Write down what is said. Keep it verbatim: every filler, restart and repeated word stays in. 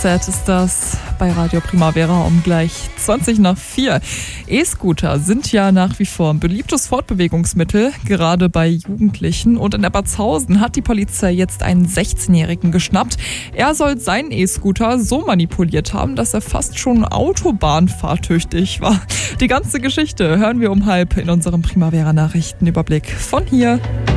Set ist das bei Radio Primavera um gleich zwanzig nach vier. E-Scooter sind ja nach wie vor ein beliebtes Fortbewegungsmittel, gerade bei Jugendlichen. Und in Ebberdshausen hat die Polizei jetzt einen sechzehnjährigen geschnappt. Er soll seinen E-Scooter so manipuliert haben, dass er fast schon autobahnfahrtüchtig war. Die ganze Geschichte hören wir um halb in unserem Primavera-Nachrichtenüberblick von hier.